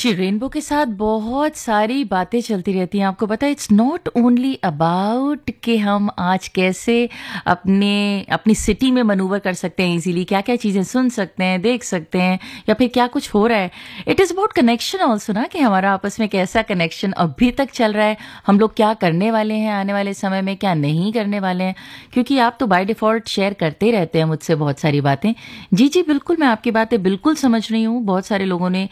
जी, rainbow के साथ बहुत सारी बातें चलती रहती हैं। आपको पता है इट्स नॉट ओनली अबाउट कि हम आज कैसे अपनी सिटी में मनूवर कर सकते हैं इजीली, क्या-क्या चीज़ें सुन सकते हैं, देख सकते हैं या फिर क्या कुछ हो रहा है। It is about connection also ना, कि हमारा आपस में कैसा कनेक्शन अभी तक चल रहा है, हम लोग क्या करने वाले हैं आने वाले समय में, क्या नहीं करने वाले हैं। क्योंकि आप तो बाय डिफ़ॉल्ट शेयर करते रहते हैं मुझसे बहुत सारी बातें। जी, बिल्कुल, मैं आपकी बातें बिल्कुल समझ रही हूँ। बहुत सारे लोगों ने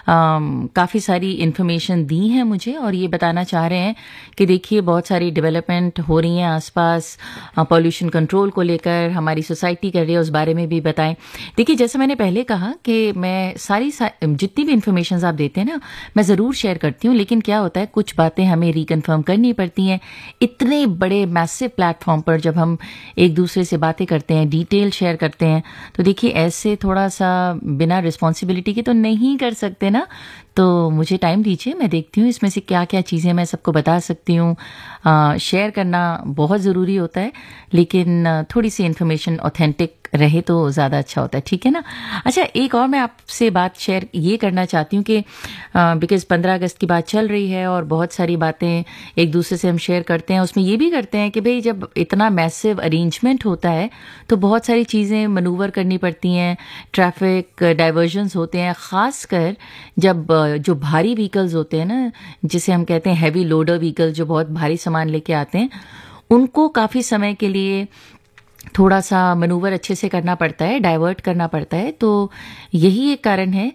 काफ़ी सारी इन्फॉर्मेशन दी है मुझे और ये बताना चाह रहे हैं कि देखिए बहुत सारी डेवलपमेंट हो रही हैं आसपास, पॉल्यूशन कंट्रोल को लेकर हमारी सोसाइटी कर रही है, उस बारे में भी बताएं। देखिए जैसे मैंने पहले कहा कि मैं जितनी भी इन्फॉर्मेशन आप देते हैं ना, मैं ज़रूर शेयर करती हूँ, लेकिन क्या होता है कुछ बातें हमें रिकन्फर्म करनी पड़ती हैं। इतने बड़े मैसिव प्लेटफॉर्म पर जब हम एक दूसरे से बातें करते हैं, डिटेल शेयर करते हैं, तो देखिए ऐसे थोड़ा सा बिना रिस्पॉन्सिबिलिटी के तो नहीं कर सकते ना। तो मुझे टाइम दीजिए, मैं देखती हूँ इसमें से क्या क्या चीज़ें मैं सबको बता सकती हूँ। शेयर करना बहुत ज़रूरी होता है, लेकिन थोड़ी सी इन्फॉर्मेशन ऑथेंटिक रहे तो ज़्यादा अच्छा होता है, ठीक है ना। अच्छा, एक और मैं आपसे बात शेयर ये करना चाहती हूँ कि बिकॉज़ 15 अगस्त की बात चल रही है और बहुत सारी बातें एक दूसरे से हम शेयर करते हैं, उसमें ये भी करते हैं कि भाई जब इतना मैसिव अरेंजमेंट होता है तो बहुत सारी चीज़ें मनूवर करनी पड़ती हैं, ट्रैफिक डाइवर्जन्स होते हैं, ख़ासकर जब जो भारी व्हीकल्स होते हैं ना, जिसे हम कहते हैं हैवी लोडर व्हीकल, जो बहुत भारी सामान लेके आते हैं, उनको काफ़ी समय के लिए थोड़ा सा मनूवर अच्छे से करना पड़ता है, डाइवर्ट करना पड़ता है। तो यही एक कारण है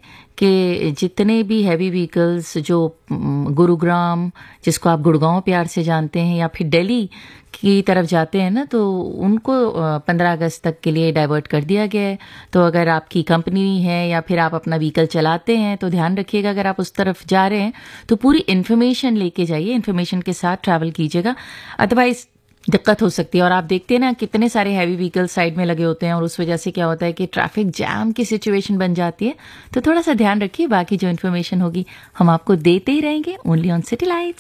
कि जितने भी हैवी व्हीकल्स जो गुरुग्राम, जिसको आप गुड़गांव प्यार से जानते हैं, या फिर दिल्ली की तरफ जाते हैं ना, तो उनको 15 अगस्त तक के लिए डाइवर्ट कर दिया गया है। तो अगर आपकी कंपनी है या फिर आप अपना व्हीकल चलाते हैं तो ध्यान रखिएगा, अगर आप उस तरफ जा रहे हैं तो पूरी इन्फॉर्मेशन लेके जाइए, इन्फॉर्मेशन के साथ ट्रैवल कीजिएगा, अदरवाइज दिक्कत हो सकती है। और आप देखते हैं ना कितने सारे हैवी व्हीकल साइड में लगे होते हैं और उस वजह से क्या होता है कि ट्रैफिक जैम की सिचुएशन बन जाती है। तो थोड़ा सा ध्यान रखिए, बाकी जो इन्फॉर्मेशन होगी हम आपको देते ही रहेंगे, ओनली ऑन सिटी लाइट्स।